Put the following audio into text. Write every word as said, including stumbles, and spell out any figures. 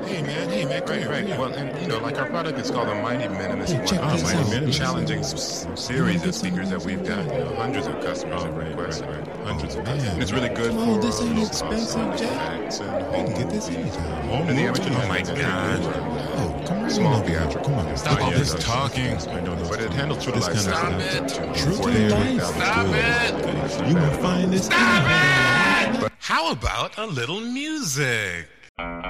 Hey man, hey man, Right, right. Well, and you know, like our product is called the Mighty Minimus. Hey, check one this of out. the most challenging s- series of speakers that we've got. You know, hundreds of customers have requested. Hundreds of customers. And it's really good Come on, for this ain't low expensive, cost Jack. effects and We home can get this movies. anytime. Home and the original. Oh my God. Oh, come on. Small Come on, theatrical. Come on. Stop all Yeah, this those- talking. I know, but it handles true to This life. kind of sound. stuff. To True to forty-eight life. thousand Stop good. it. You will find this. Stop How about a little music?